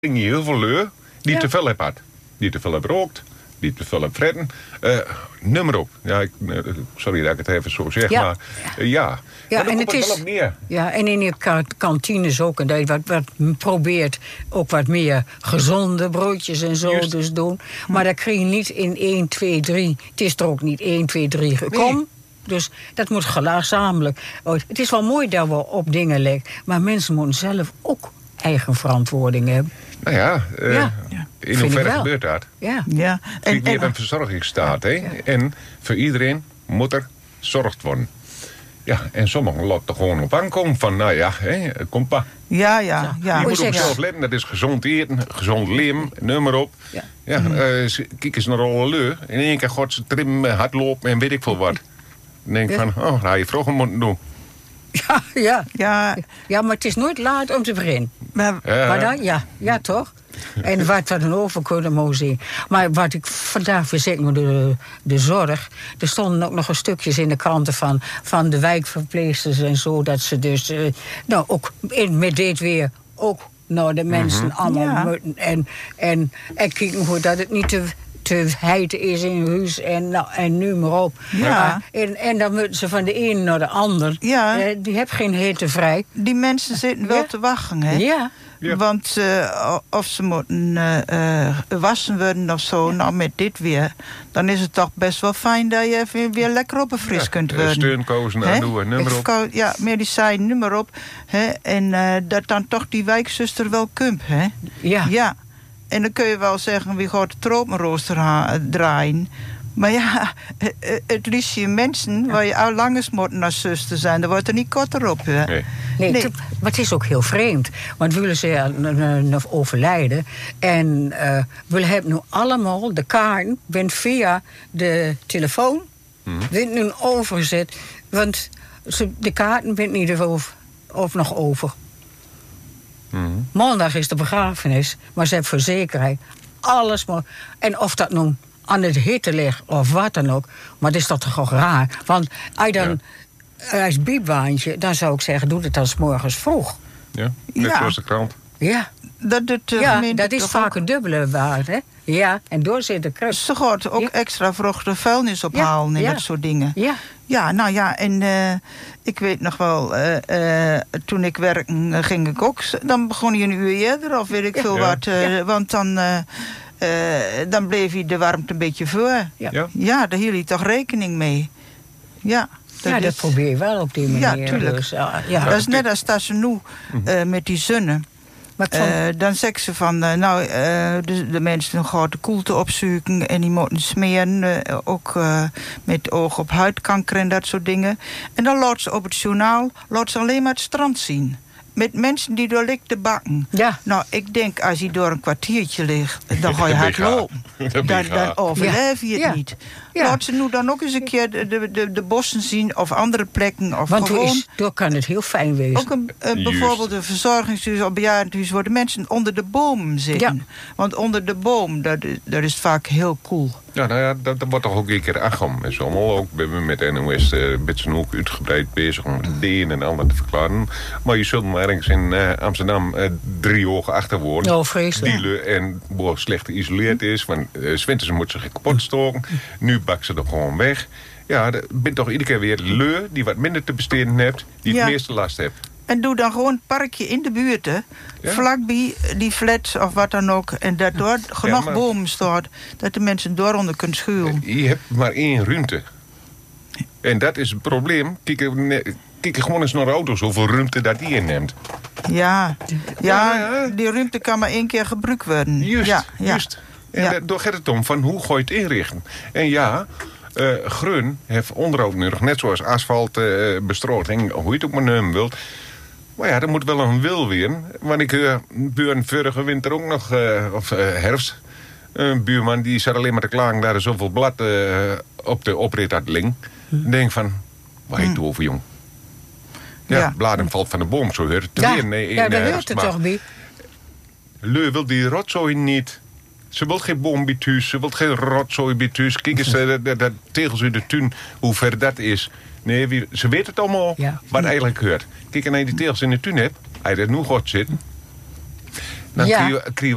je heel veel leur die te veel hebt had. Die te veel hebt rookt, die te veel hebt fretten. Nummer op. Ja, sorry dat ik het even zo zeg, maar ja. Ja, en het is wel op neer. Ja, en in je kantines ook. En dat je wat probeert ook wat meer gezonde broodjes en zo dus doen. Maar dat krijg je niet in 1, 2, 3. Het is er ook niet 1, 2, 3 gekomen. Nee. Dus dat moet gezamenlijk. Het is wel mooi dat we op dingen leggen. Maar mensen moeten zelf ook eigen verantwoording hebben. Nou ja, in hoeverre gebeurt dat? Ja. Kijk, we hebben een verzorgingsstaat, hè? Ja. En voor iedereen moet er gezorgd worden. Ja, en sommigen laten er gewoon op aankomen van, nou ja, kom pa. Ja. Je moet op jezelf letten, dat is gezond eten, gezond leven, nummer op. Kijk eens naar alle leur. In één keer gaat ze trimmen, hardlopen en weet ik veel wat. Dan denk ik van, nou je vroeger moeten doen. Ja, maar het is nooit laat om te beginnen. Maar dan, ja, toch? En wat we dan over kunnen mogen zien. Maar wat ik vandaag verzekerd met de zorg. Er stonden ook nog een stukjes in de kranten van de wijkverpleegsters en zo. Dat ze dus, ook met dit weer ook naar de mensen allemaal moeten. En kijken hoe dat het niet te heet is in huis en nu maar op. Ja. En dan moeten ze van de een naar de ander. Ja. Die hebben geen hitte vrij. Die mensen zitten wel te wachten, hè? Ja. Want of ze moeten wassen worden of zo, nou met dit weer, dan is het toch best wel fijn dat je even weer lekker op een fris kunt worden. Steunkozen aan doen, nummer op. Ja, medicijn, nummer op. Hè? En dat dan toch die wijkzuster wel kump, hè? Ja. En dan kun je wel zeggen, wie gaat de tropenrooster draaien. Maar ja, het liefst je mensen waar je al langers moet naar zuster zijn, daar wordt er niet korter op. Hè? Nee. Maar het is ook heel vreemd. Want we willen ze overlijden. En we hebben nu allemaal de kaarten via de telefoon. Wint nu overgezet. Want de kaarten wint niet of nog over. Maandag is de begrafenis, maar ze hebben voor zekerheid alles maar. En of dat nou aan het hitte ligt of wat dan ook, maar dat is toch toch raar. Want als biepwaantje, dan zou ik zeggen, doe het dan 's morgens vroeg. Ja, net zoals de krant. Ja. Dat is vaak een dubbele waarde, hè? Ja, en door zit de kruk. Ze gaat ook extra vroeg de vuilnis ophalen en dat soort dingen. Ja, nou ja, en ik weet nog wel, toen ik werkte, ging ik ook, dan begon je een uur eerder of weet ik veel wat. Want dan bleef je de warmte een beetje voor. Ja, daar hield je toch rekening mee. Ja. Dat probeer je wel op die manier. Ja, tuurlijk. Dus, dat is net als dat ze nu met die zonne. Dan zeggen ze van, de mensen gaan de koelte opzoeken en die moeten smeren, ook met oog op huidkanker en dat soort dingen. En dan laat ze op het journaal alleen maar het strand zien. Met mensen die door liggen te bakken. Ja. Nou, ik denk, als hij door een kwartiertje ligt, dan ga je hard lopen. Dan overleef je het niet. Ja. Laat ze nu dan ook eens een keer de bossen zien of andere plekken. Of want gewoon, door kan het heel fijn wezen. Ook bijvoorbeeld een verzorgingshuis of bejaardenhuis waar de mensen onder de bomen zitten. Ja. Want onder de boom, dat is vaak heel koel. Ja, nou ja, dat wordt toch ook een keer acham. En zo ook met de NOS beetje ook uitgebreid bezig om het deen en al dat te verklaren. Maar je zult maar ergens in Amsterdam 3 ogen achter wonen. Oh, vreselijk. Dielen en slecht geïsoleerd is. Want 's winters moet ze kapot stoken. Nu bak ze er gewoon weg. Ja, er bent toch iedere keer weer leur die wat minder te besteden hebt, die het meeste last hebt. En doe dan gewoon een parkje in de buurt, hè. Vlakbij die flats of wat dan ook. En dat door genoeg bomen staat, dat de mensen dooronder kunnen schuilen. Je hebt maar 1 ruimte. En dat is het probleem. Kijk gewoon eens naar de auto's, hoeveel ruimte dat die inneemt. Ja, die ruimte kan maar 1 keer gebruikt worden. Juist. En daar gaat het om van hoe gooi je het inrichten. En Grun heeft onderhoud nodig, net zoals asfalt, bestrooting, hoe je het ook maar nemen wilt. Maar ja, er moet wel een wil weer. Want ik buren vorige winter ook nog, of herfst, een buurman die zat alleen maar te klagen dat er zoveel blad op de oprit had ling. Denk van, waar heet het over, jong? Ja, bladen valt van de boom, zo hoort het weer. Nee, daar hoort het toch bij. Leur wil die rotzooi niet. Ze wil geen boom bij thuis, ze wil geen rotzooi bij thuis. Kijk eens, dat tegels in de tuin, hoe ver dat is. Nee, ze weet het allemaal wat eigenlijk gebeurt. Kijk, en als je die tegels in de tuin hebt, als je er nu gaat zitten, dan kun je